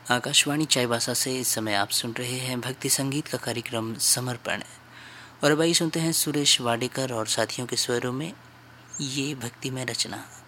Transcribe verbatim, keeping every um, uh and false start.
आकाशवाणी चाईबासा से इस समय आप सुन रहे हैं भक्ति संगीत का कार्यक्रम समर्पण। और अब आइए सुनते हैं सुरेश वाडेकर और साथियों के स्वरों में ये भक्तिमय रचना।